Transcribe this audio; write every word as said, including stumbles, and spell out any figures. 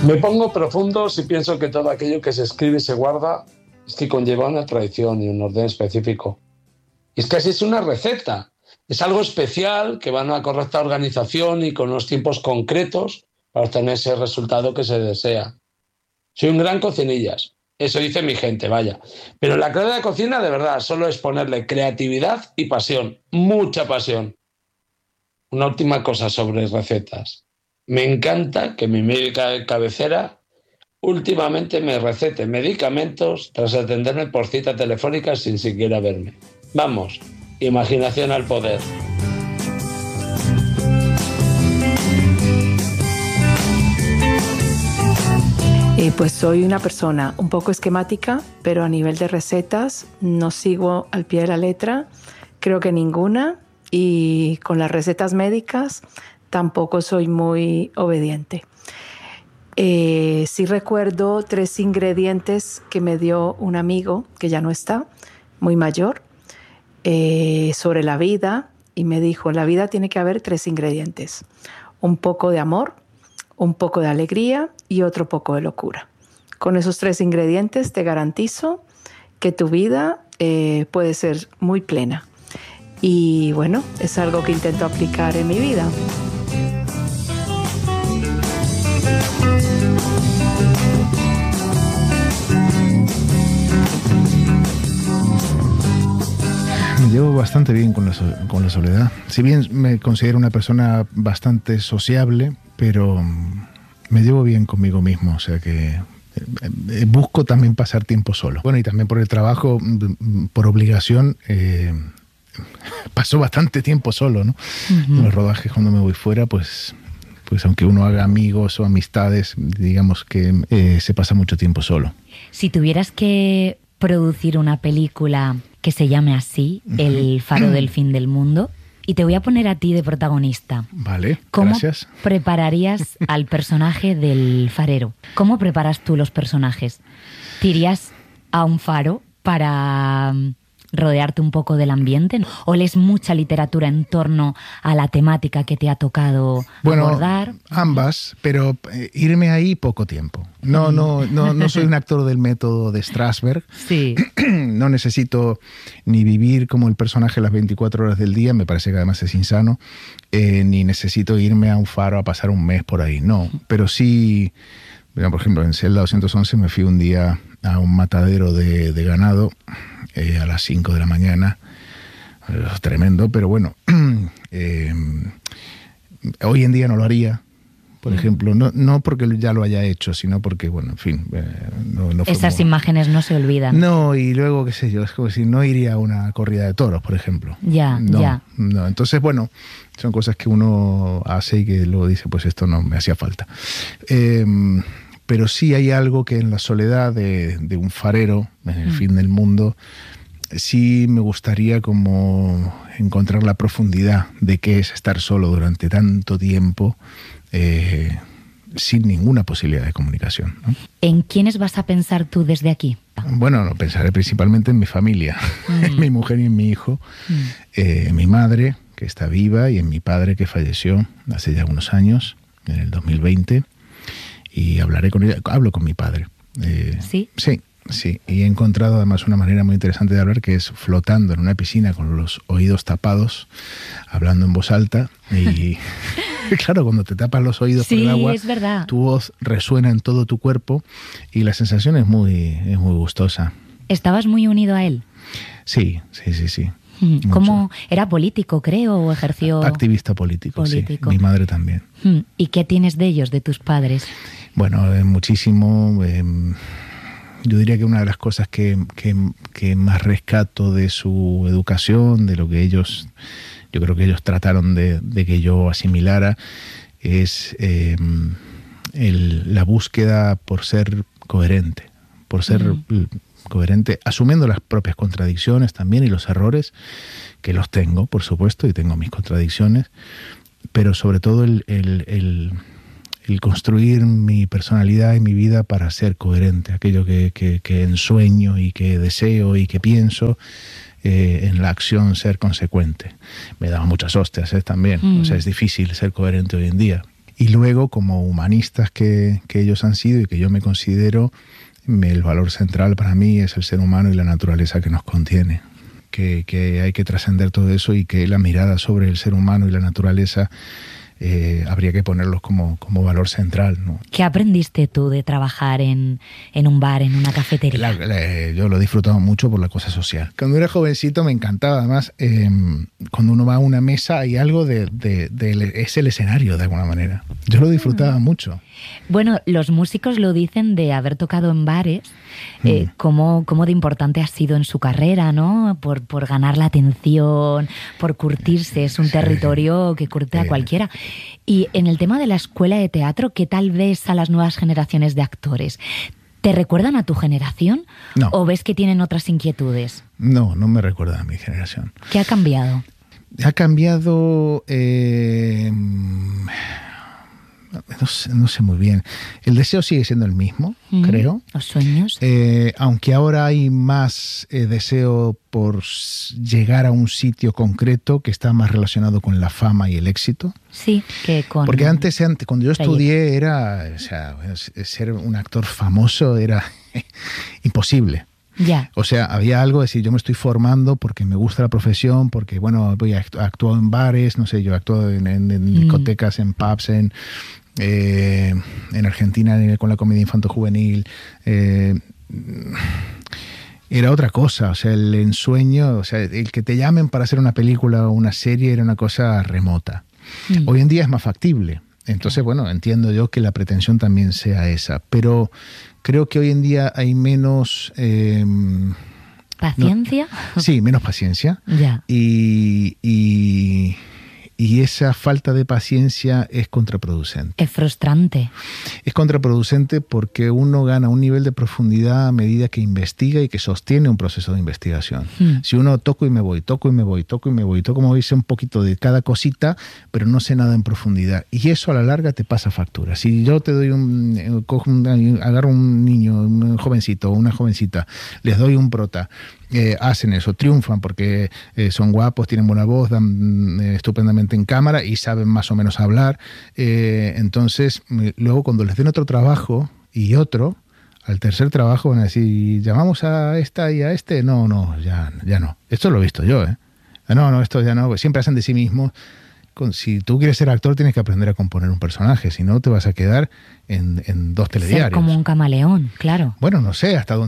Me pongo profundo si pienso que todo aquello que se escribe y se guarda es que conlleva una tradición y un orden específico. Y es que así es una receta. Es algo especial que va a una correcta organización y con unos tiempos concretos para obtener ese resultado que se desea. Soy un gran cocinillas. Eso dice mi gente, vaya. Pero la clave de la cocina, de verdad, solo es ponerle creatividad y pasión. Mucha pasión. Una última cosa sobre recetas. Me encanta que mi médica de cabecera últimamente me recete medicamentos tras atenderme por cita telefónica sin siquiera verme. Vamos, imaginación al poder. Eh, pues soy una persona un poco esquemática, pero a nivel de recetas no sigo al pie de la letra, creo que ninguna, y con las recetas médicas tampoco soy muy obediente. Eh, sí recuerdo tres ingredientes que me dio un amigo que ya no está, muy mayor, eh, sobre la vida, y me dijo, en la vida tiene que haber tres ingredientes: un poco de amor, un poco de alegría y otro poco de locura. Con esos tres ingredientes te garantizo que tu vida eh, puede ser muy plena. Y bueno, es algo que intento aplicar en mi vida. Me llevo bastante bien con la, so- con la soledad. Si bien me considero una persona bastante sociable, pero me llevo bien conmigo mismo, o sea que eh, busco también pasar tiempo solo. Bueno, y también por el trabajo, por obligación, eh, paso bastante tiempo solo, ¿no? Uh-huh. En los rodajes, cuando me voy fuera, pues, pues aunque uno haga amigos o amistades, digamos que eh, se pasa mucho tiempo solo. Si tuvieras que producir una película que se llame así, El faro del fin del mundo, y te voy a poner a ti de protagonista. Vale, ¿Cómo gracias. prepararías al personaje del farero? ¿Cómo preparas tú los personajes? ¿Te irías a un faro para rodearte un poco del ambiente? ¿O lees mucha literatura en torno a la temática que te ha tocado bueno, abordar? Ambas, pero eh, irme ahí poco tiempo. No, no, no, no soy un actor del método de Strasberg. Sí. No necesito ni vivir como el personaje las veinticuatro horas del día, me parece que además es insano, eh, ni necesito irme a un faro a pasar un mes por ahí, no. Pero sí, por ejemplo, en Celda doscientos once me fui un día a un matadero de, de ganado eh, a las cinco de la mañana. Es tremendo, pero bueno, eh, hoy en día no lo haría. Por ejemplo, no, no porque ya lo haya hecho, sino porque, bueno, en fin... Eh, no, no Esas como... imágenes no se olvidan. No, y luego, qué sé yo, es como si no iría a una corrida de toros, por ejemplo. Ya, no, ya. No. Entonces, bueno, son cosas que uno hace y que luego dice, pues esto no me hacía falta. Eh, pero sí hay algo que en la soledad de, de un farero, en el mm. fin del mundo, sí me gustaría como encontrar la profundidad de qué es estar solo durante tanto tiempo, Eh, sin ninguna posibilidad de comunicación, ¿no? ¿En quiénes vas a pensar tú desde aquí? Bueno, no, pensaré principalmente en mi familia, mm. en mi mujer y en mi hijo, mm. eh, en mi madre, que está viva, y en mi padre, que falleció hace ya unos años, en el dos mil veinte, y hablaré con ella, hablo con mi padre. Eh, ¿Sí? Sí, sí, y he encontrado además una manera muy interesante de hablar, que es flotando en una piscina con los oídos tapados, hablando en voz alta, y... Claro, cuando te tapas los oídos sí, por el agua, es verdad. Tu voz resuena en todo tu cuerpo y la sensación es muy, es muy gustosa. ¿Estabas muy unido a él? Sí, sí, sí, sí. ¿Cómo? ¿Era político, creo, o ejerció...? Activista político, político, sí. Mi madre también. ¿Y qué tienes de ellos, de tus padres? Bueno, eh, muchísimo. Eh, yo diría que una de las cosas que, que, que más rescato de su educación, de lo que ellos... yo creo que ellos trataron de, de que yo asimilara, es eh, el, la búsqueda por ser coherente, por ser mm. coherente, asumiendo las propias contradicciones también y los errores, que los tengo, por supuesto, y tengo mis contradicciones, pero sobre todo el, el, el, el construir mi personalidad y mi vida para ser coherente, aquello que, que, que ensueño y que deseo y que pienso, Eh, en la acción ser consecuente. Me daba muchas hostias ¿eh? también, mm. o sea, es difícil ser coherente hoy en día. Y luego, como humanistas que, que ellos han sido y que yo me considero, el valor central para mí es el ser humano y la naturaleza que nos contiene. Que, que hay que trascender todo eso y que la mirada sobre el ser humano y la naturaleza eh, habría que ponerlos como, como valor central, ¿no? ¿Qué aprendiste tú de trabajar en, en un bar, en una cafetería? La, la, yo lo he disfrutado mucho por la cosa social. Cuando era jovencito me encantaba, además, eh, cuando uno va a una mesa hay algo de, de, de... es el escenario, de alguna manera. Yo lo disfrutaba mm. mucho. Bueno, los músicos lo dicen de haber tocado en bares, mm. eh, cómo, cómo de importante ha sido en su carrera, ¿no? Por, por ganar la atención, por curtirse. Es un sí. territorio que curte sí. a cualquiera. Y en el tema de la escuela de teatro, ¿qué tal ves a las nuevas generaciones de actores? ¿Te recuerdan a tu generación? No. ¿O ves que tienen otras inquietudes? No, no me recuerdan a mi generación. ¿Qué ha cambiado? Ha cambiado... Eh, no, sé, no sé muy bien. El deseo sigue siendo el mismo, mm, creo. Los sueños. Eh, aunque ahora hay más eh, deseo por llegar a un sitio concreto que está más relacionado con la fama y el éxito. Sí, que con... Porque antes, antes cuando yo estudié, era, o sea, ser un actor famoso era imposible. Ya. O sea, había algo de decir, yo me estoy formando porque me gusta la profesión, porque, bueno, voy a actuar en bares, no sé, yo he actuado en, en, en mm. discotecas, en pubs, en, eh, en Argentina con la comedia infanto-juvenil. Eh, era otra cosa, o sea, el ensueño, o sea, el que te llamen para hacer una película o una serie era una cosa remota. Mm. Hoy en día es más factible. Entonces, bueno, entiendo yo que la pretensión también sea esa, pero creo que hoy en día hay menos... Eh, ¿Paciencia? No, sí, menos paciencia. Ya. Y, y, y esa falta de paciencia es contraproducente. Es frustrante. Es contraproducente porque uno gana un nivel de profundidad a medida que investiga y que sostiene un proceso de investigación. Hmm. Si uno toco y me voy, toco y me voy, toco y me voy, toco y me voy, sé un poquito de cada cosita, pero no sé nada en profundidad. Y eso a la larga te pasa factura. Si yo te doy un, cojo un agarro un niño, un jovencito o una jovencita, les doy un prota, Eh, hacen eso, triunfan porque eh, son guapos, tienen buena voz, dan eh, estupendamente en cámara y saben más o menos hablar. Eh, entonces, eh, luego cuando les den otro trabajo y otro, al tercer trabajo van a decir, ¿llamamos a esta y a este? No, no, ya, ya no. Esto lo he visto yo, ¿eh? No, no, esto ya no. Siempre hacen de sí mismos. Si tú quieres ser actor, tienes que aprender a componer un personaje, si no te vas a quedar en, en dos telediarios. Ser como un camaleón, claro. Bueno, no sé, hasta dónde